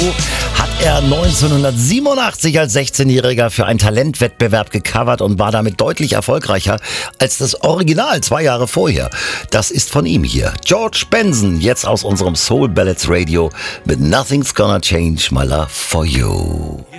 hat er 1987 als 16-Jähriger für einen Talentwettbewerb gecovert und war damit deutlich erfolgreicher als das Original 2 Jahre vorher. Das ist von ihm hier. George Benson, jetzt aus unserem Soul Ballads Radio mit Nothing's Gonna Change My Love for You.